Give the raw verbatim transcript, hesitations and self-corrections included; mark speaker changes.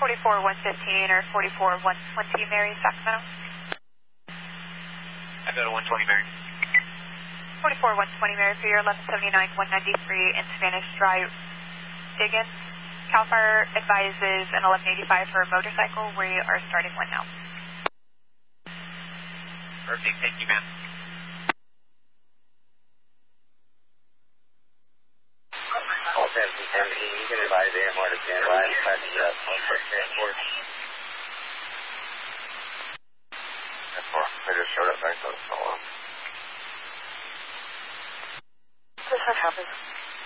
Speaker 1: forty-four one fifteen or forty-four one twenty Mary, Sacramento.
Speaker 2: I go to one twenty Mary.
Speaker 1: forty-four one twenty Mary for your eleven seventy-nine one ninety-three in Spanish Drive, Diggin. CAL FIRE advises an eleven eighty-five for a motorcycle. We are starting one now.
Speaker 2: Perfect, thank you, ma'am.
Speaker 3: All Fancy seventeen, you can advise A M R to stand by and try to uh, for transport. That's four. I just showed up back on the phone.
Speaker 1: This has happened.